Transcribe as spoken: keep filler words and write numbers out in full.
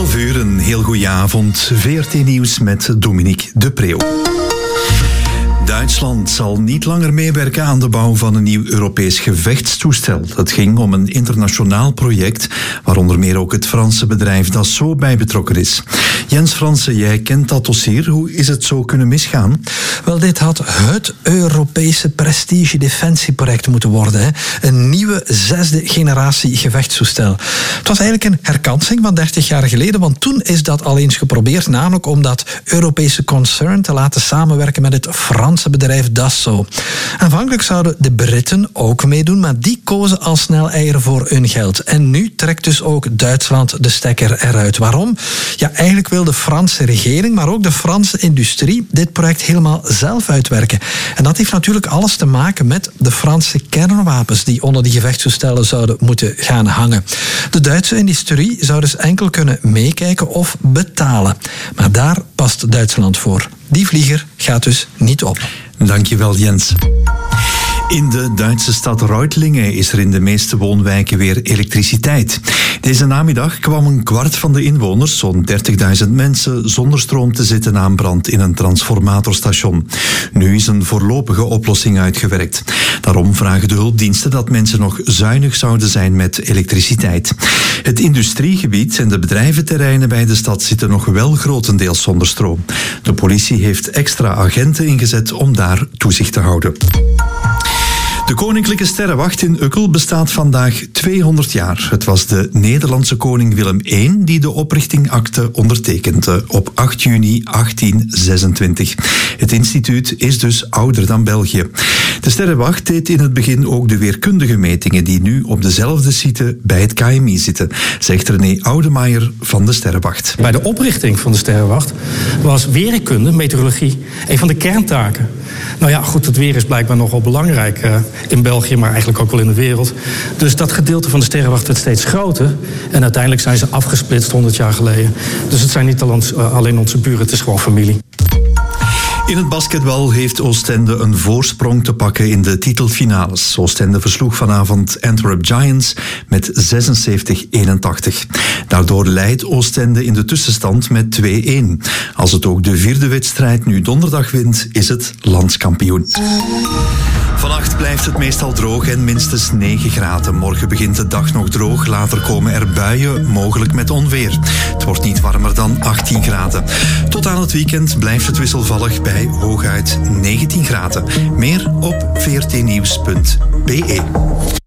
twaalf uur, een heel goede avond. V R T Nieuws met Dominique de Preeuw. Duitsland zal niet langer meewerken aan de bouw van een nieuw Europees gevechtstoestel. Het ging om een internationaal project, waar onder meer ook het Franse bedrijf Dassault bij betrokken is. Jens Fransen, jij kent dat dossier. Hoe is het zo kunnen misgaan? Wel, dit had het Europese prestige-defensieproject moeten worden. Hè? Een nieuwe zesde generatie gevechtstoestel. Het was eigenlijk een herkansing van dertig jaar geleden, want toen is dat al eens geprobeerd, namelijk om dat Europese concern te laten samenwerken met het Franse bedrijf Dassault. Aanvankelijk zouden de Britten ook meedoen, maar die kozen al snel eieren voor hun geld. En nu trekt dus ook Duitsland de stekker eruit. Waarom? Ja, eigenlijk wil de Franse regering, maar ook de Franse industrie dit project helemaal zelf uitwerken. En dat heeft natuurlijk alles te maken met de Franse kernwapens die onder die gevechtstoestellen zouden moeten gaan hangen. De Duitse industrie zou dus enkel kunnen meekijken of betalen. Maar daar past Duitsland voor. Die vlieger gaat dus niet op. Dankjewel, Jens. In de Duitse stad Reutlingen is er in de meeste woonwijken weer elektriciteit. Deze namiddag kwam een kwart van de inwoners, zo'n dertigduizend mensen, zonder stroom te zitten aan brand in een transformatorstation. Nu is een voorlopige oplossing uitgewerkt. Daarom vragen de hulpdiensten dat mensen nog zuinig zouden zijn met elektriciteit. Het industriegebied en de bedrijventerreinen bij de stad zitten nog wel grotendeels zonder stroom. De politie heeft extra agenten ingezet om daar toezicht te houden. De Koninklijke Sterrenwacht in Ukkel bestaat vandaag tweehonderd jaar. Het was de Nederlandse koning Willem de Eerste die de oprichtingakte ondertekende op acht juni achttien zesentwintig. Het instituut is dus ouder dan België. De Sterrenwacht deed in het begin ook de weerkundige metingen die nu op dezelfde site bij het K M I zitten, zegt René Oudemaier van de Sterrenwacht. Bij de oprichting van de Sterrenwacht was weerkunde, meteorologie, een van de kerntaken. Nou ja, goed, het weer is blijkbaar nogal belangrijk uh, in België, maar eigenlijk ook wel in de wereld. Dus dat gedeelte van de Sterrenwacht werd steeds groter. En uiteindelijk zijn ze afgesplitst honderd jaar geleden. Dus het zijn niet alleen onze buren, het is gewoon familie. In het basketbal heeft Oostende een voorsprong te pakken in de titelfinales. Oostende versloeg vanavond Antwerp Giants met zesenzeventig eenentachtig. Daardoor leidt Oostende in de tussenstand met twee-een. Als het ook de vierde wedstrijd nu donderdag wint, is het landskampioen. Vannacht blijft het meestal droog en minstens negen graden. Morgen begint de dag nog droog, later komen er buien, mogelijk met onweer. Het wordt niet warmer dan achttien graden. Tot aan het weekend blijft het wisselvallig bij hooguit negentien graden. Meer op v r t nieuws punt b e.